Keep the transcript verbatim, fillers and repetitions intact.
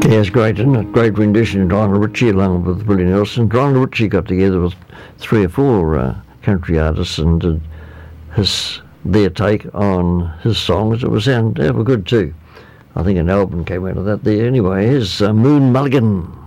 Yeah, it's great, isn't it? Great rendition of Lionel Richie along with Willie Nelson. Lionel Richie got together with three or four uh, country artists and did his their take on his songs. It was sound ever good too. I think an album came out of that there. Anyway, here's uh, Moon Mulligan.